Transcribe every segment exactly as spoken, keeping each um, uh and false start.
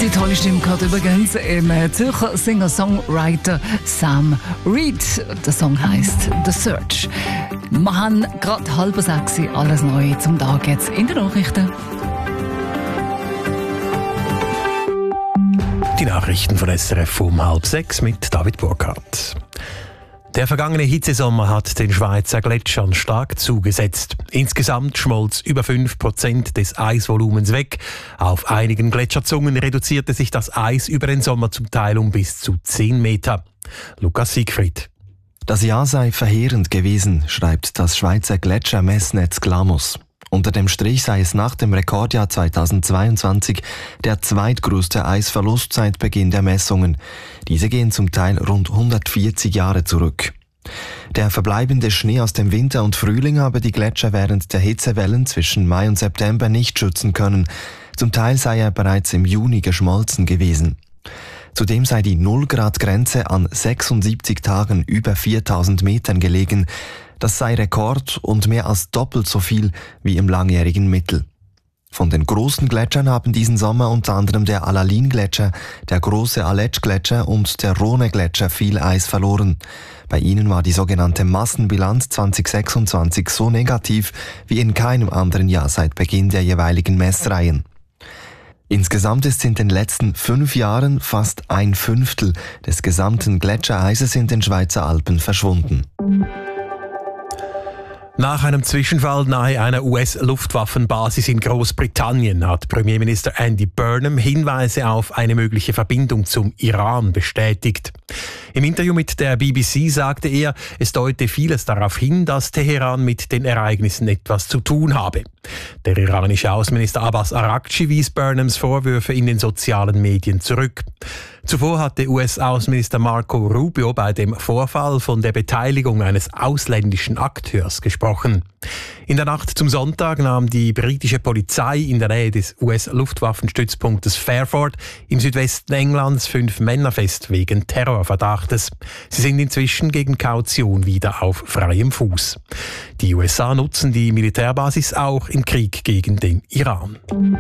Die tolle Stimme gehört übrigens im Zürcher Singer-Songwriter Sam Reid. Der Song heisst «The Search». Wir haben gerade halb sechs, alles Neue zum Tag jetzt in den Nachrichten. Die Nachrichten von S R F um halb sechs mit David Burkhardt. Der vergangene Hitzesommer hat den Schweizer Gletschern stark zugesetzt. Insgesamt schmolz über fünf Prozent des Eisvolumens weg. Auf einigen Gletscherzungen reduzierte sich das Eis über den Sommer zum Teil um bis zu zehn Meter. Lukas Siegfried. Das Jahr sei verheerend gewesen, schreibt das Schweizer Gletschermessnetz Glamus. Unter dem Strich sei es nach dem Rekordjahr zweitausendzweiundzwanzig der zweitgrößte Eisverlust seit Beginn der Messungen. Diese gehen zum Teil rund hundertvierzig Jahre zurück. Der verbleibende Schnee aus dem Winter und Frühling habe die Gletscher während der Hitzewellen zwischen Mai und September nicht schützen können. Zum Teil sei er bereits im Juni geschmolzen gewesen. Zudem sei die Null-Grad-Grenze an sechsundsiebzig Tagen über viertausend Metern gelegen. Das sei Rekord und mehr als doppelt so viel wie im langjährigen Mittel. Von den großen Gletschern haben diesen Sommer unter anderem der Alalin-Gletscher, der große Aletsch-Gletscher und der Rhone-Gletscher viel Eis verloren. Bei ihnen war die sogenannte Massenbilanz zweitausendsechsundzwanzig so negativ wie in keinem anderen Jahr seit Beginn der jeweiligen Messreihen. Insgesamt ist in den letzten fünf Jahren fast ein Fünftel des gesamten Gletschereises in den Schweizer Alpen verschwunden. Nach einem Zwischenfall nahe einer U S-Luftwaffenbasis in Großbritannien hat Premierminister Andy Burnham Hinweise auf eine mögliche Verbindung zum Iran bestätigt. Im Interview mit der B B C sagte er, es deute vieles darauf hin, dass Teheran mit den Ereignissen etwas zu tun habe. Der iranische Außenminister Abbas Araghchi wies Burnhams Vorwürfe in den sozialen Medien zurück. Zuvor hatte U S-Außenminister Marco Rubio bei dem Vorfall von der Beteiligung eines ausländischen Akteurs gesprochen. In der Nacht zum Sonntag nahm die britische Polizei in der Nähe des U S-Luftwaffenstützpunktes Fairford im Südwesten Englands fünf Männer fest wegen Terrorverdachtes. Sie sind inzwischen gegen Kaution wieder auf freiem Fuß. Die U S A nutzen die Militärbasis auch im Krieg gegen den Iran.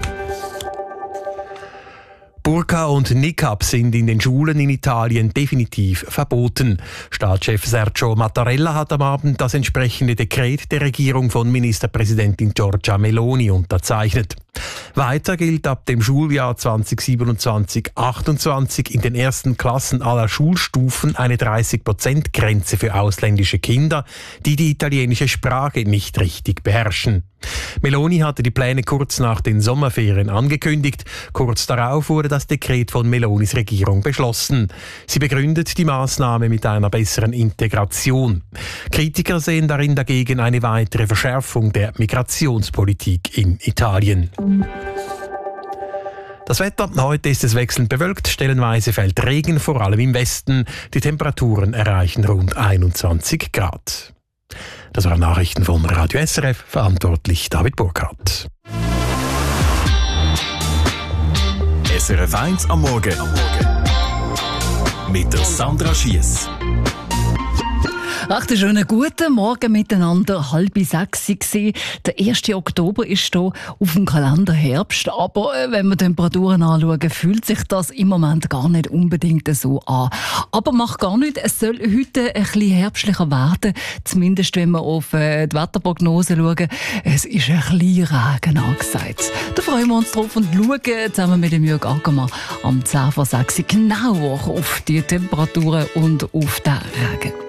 Burka und Niqab sind in den Schulen in Italien definitiv verboten. Staatschef Sergio Mattarella hat am Abend das entsprechende Dekret der Regierung von Ministerpräsidentin Giorgia Meloni unterzeichnet. Weiter gilt ab dem Schuljahr zweitausendsiebenundzwanzig achtundzwanzig in den ersten Klassen aller Schulstufen eine dreißig Prozent Grenze für ausländische Kinder, die die italienische Sprache nicht richtig beherrschen. Meloni hatte die Pläne kurz nach den Sommerferien angekündigt. Kurz darauf wurde das Dekret von Melonis Regierung beschlossen. Sie begründet die Maßnahme mit einer besseren Integration. Kritiker sehen darin dagegen eine weitere Verschärfung der Migrationspolitik in Italien. Das Wetter, heute ist es wechselnd bewölkt, stellenweise fällt Regen, vor allem im Westen. Die Temperaturen erreichen rund einundzwanzig Grad. Das waren Nachrichten von Radio S R F, verantwortlich David Burkhardt. S R F eins am Morgen mit der Sandra Schiess. Recht schönen guten Morgen miteinander, halb sechs war. Der erste Oktober ist hier auf dem Kalender Herbst, aber wenn wir Temperaturen anschauen, fühlt sich das im Moment gar nicht unbedingt so an. Aber macht gar nichts, es soll heute ein bisschen herbstlicher werden, zumindest wenn wir auf die Wetterprognose schauen. Es ist ein bisschen Regen angesagt. Da freuen wir uns drauf und schauen zusammen mit dem Jörg Ackermann am zehn vor sechs genau auf die Temperaturen und auf den Regen.